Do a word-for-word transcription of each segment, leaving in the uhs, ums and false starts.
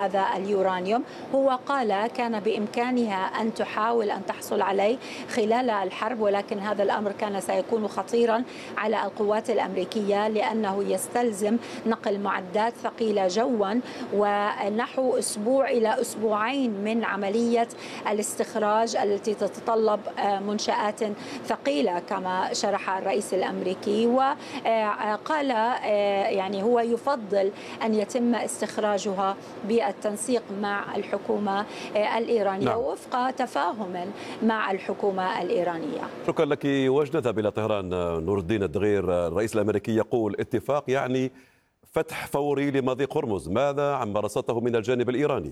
هذا اليورانيوم. هو قال كان بإمكانها أن تحاول أن تحصل عليه خلال الحرب، ولكن هذا الأمر كان سيكون خطيرا على القوات الأمريكية لأنه يستلزم نقل معدات ثقيلة جوا ونحو أسبوع إلى أسبوعين من عملية الاستخراج التي تتطلب منشآت ثقيلة كما شرح الرئيس الأمريكي. وقال يعني هو يفضل أن يتم استخراجها بالتنسيق مع الحكومة الإيرانية نعم. وفق تفاهم مع الحكومة الإيرانية. شكرا لك وجنذهب إلى طهران. نور الدين الدغير، الرئيس الأمريكي يقول اتفاق يعني فتح فوري لمضيق هرمز، ماذا عن مراسته من الجانب الإيراني؟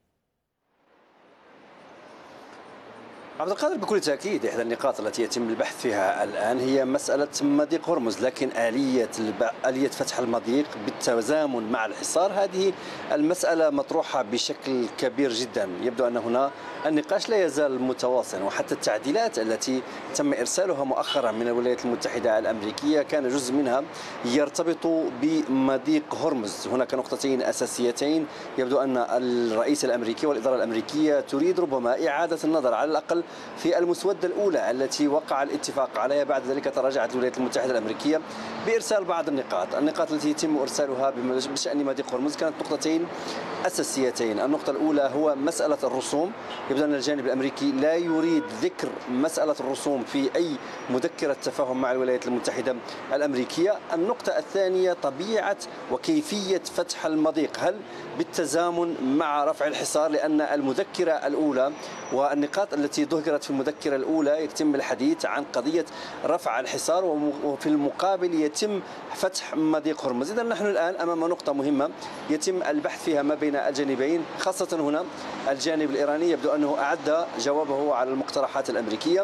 عبد القادر، بكل تأكيد إحدى النقاط التي يتم البحث فيها الآن هي مسألة مضيق هرمز، لكن آلية آلية فتح المضيق بالتزامن مع الحصار هذه المسألة مطروحة بشكل كبير جدا. يبدو أن هنا النقاش لا يزال متواصلا، وحتى التعديلات التي تم إرسالها مؤخرا من الولايات المتحدة الأمريكية كان جزء منها يرتبط بمضيق هرمز. هناك نقطتين أساسيتين يبدو أن الرئيس الأمريكي والإدارة الأمريكية تريد ربما إعادة النظر على الأقل في المسودة الأولى التي وقع الاتفاق عليها. بعد ذلك تراجعت الولايات المتحدة الأمريكية بإرسال بعض النقاط النقاط التي يتم إرسالها بشأن مضيق هرمز. كانت نقطتين أساسيتين. النقطة الأولى هو مسألة الرسوم. يبدو أن الجانب الأمريكي لا يريد ذكر مسألة الرسوم في أي مذكرة تفاهم مع الولايات المتحدة الأمريكية. النقطة الثانية طبيعة وكيفية فتح المضيق، هل بالتزامن مع رفع الحصار؟ لأن المذكرة الأولى والنقاط التي ذكرت في المذكرة الأولى يتم الحديث عن قضية رفع الحصار، وفي المقابل يتم فتح مضيق هرمز. إذن نحن الآن أمام نقطة مهمة يتم البحث فيها ما بين الجانبين، خاصة هنا الجانب الإيراني يبدو أنه أعد جوابه على المقترحات الأمريكية،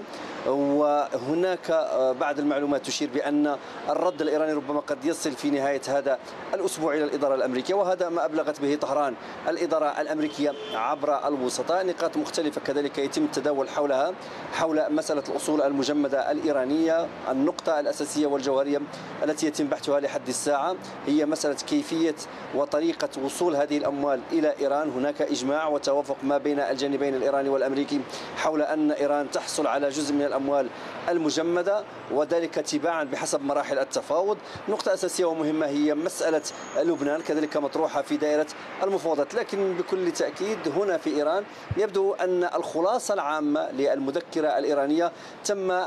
وهناك بعض المعلومات تشير بأن الرد الإيراني ربما قد يصل في نهاية هذا الأسبوع إلى الإدارة الأمريكية، وهذا ما أبلغت به طهران الإدارة الأمريكية عبر الوسطاء. نقاط مختلفة كذلك يتم التداول حولها، حول مسألة الأصول المجمدة الإيرانية. النقطة الأساسية والجوهرية التي يتم بحثها لحد الساعة هي مسألة كيفية وطريقة وصول هذه الأموال إلى إيران. هناك إجماع وتوافق ما بين الجانبين الإيراني والأمريكي حول أن إيران تحصل على جزء من الأموال المجمدة، وذلك تباعا بحسب مراحل التفاوض. نقطة أساسية ومهمة هي مسألة لبنان كذلك مطروحة في دائرة المفاوضات، لكن بكل تأكيد هنا في إيران يبدو أن الخلاصة العامة للمذكرة الإيرانية تم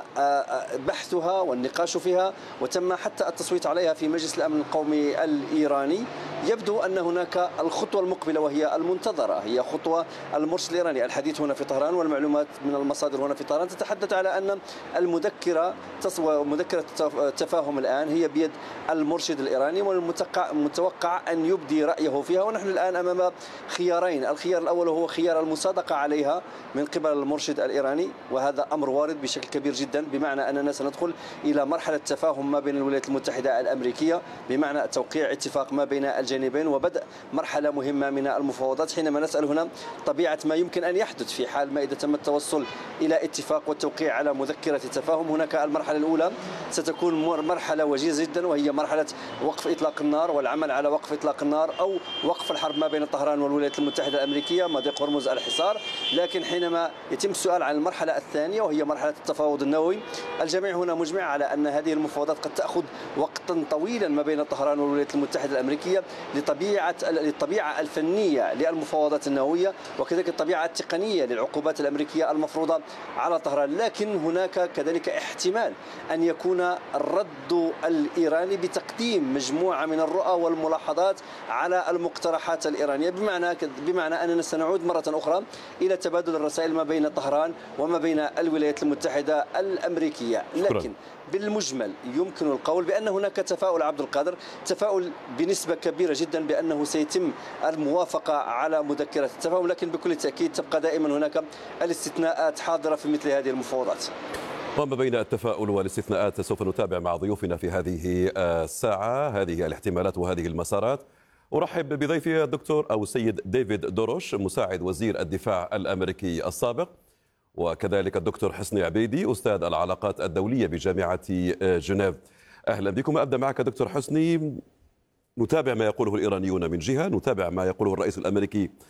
بحثها والنقاش فيها، وتم حتى التصويت عليها في مجلس الأمن القومي الإيراني. يبدو أن هناك الخطوة المقبلة وهي المنتظرة هي خطوة المرشد الإيراني. الحديث هنا في طهران والمعلومات من المصادر هنا في طهران تتحدث على أن المذكرة تصوى مذكرة التفاهم الآن هي بيد المرشد الإيراني، والمتوقع أن يبدي رأيه فيها. ونحن الآن أمام خيارين، الخيار الأول هو خيار المصادقة عليها من قبل المرشد الإيراني، وهذا أمر وارد بشكل كبير جدا، بمعنى أننا سندخل إلى مرحلة تفاهم ما بين الولايات المتحدة الأمريكية، بمعنى توقيع اتفاق ما بين الجانبين وبدء مرحلة مهمة من المفاوضات. حينما نسأل هنا طبيعة ما يمكن أن يحدث في حال ما إذا تم التوصل إلى اتفاق والتوقيع على مذكرة التفاهم، هناك المرحلة الأولى ستكون مرحلة وجيزة جدا، وهي مرحلة وقف إطلاق النار والعمل على وقف إطلاق النار أو وقف الحرب ما بين طهران والولايات المتحدة الأمريكية، مضيق هرمز، الحصار. لكن حينما يتم السؤال عن المرحلة الثانية وهي مرحلة التفاوض النووي، الجميع هنا مجمع على أن هذه المفاوضات قد تأخذ وقتا طويلا ما بين طهران والولايات المتحدة الأمريكية لطبيعة الطبيعة الفنية للمفاوضات النووية، وكذلك الطبيعة التقنية للعقوبات الأمريكية المفروضة على طهران. لكن هناك كذلك احتمال أن يكون الرد الإيراني بتقديم مجموعة من الرؤى والملاحظات على المقترحات الإيرانية، بمعنى بمعنى أننا سنعود مرة أخرى إلى تبادل الرسائل ما بين طهران وما بين الولايات المتحدة الأمريكية. لكن بالمجمل يمكن القول بأن هناك تفاؤل، عبد القادر، تفاؤل بنسبة كبيرة جدا بأنه سيتم الموافقة على مذكرة التفاهم، لكن بكل تأكيد تبقى دائما هناك الاستثناءات حاضرة في مثل هذه المفاوضات. وما بين التفاؤل والاستثناءات سوف نتابع مع ضيوفنا في هذه الساعة هذه الاحتمالات وهذه المسارات. أرحب بضيفي الدكتور أو السيد ديفيد دروش، مساعد وزير الدفاع الأمريكي السابق، وكذلك الدكتور حسني عبيدي، أستاذ العلاقات الدولية بجامعة جنيف. أهلا بكم. أبدأ معك دكتور حسني. نتابع ما يقوله الإيرانيون من جهة، نتابع ما يقوله الرئيس الأمريكي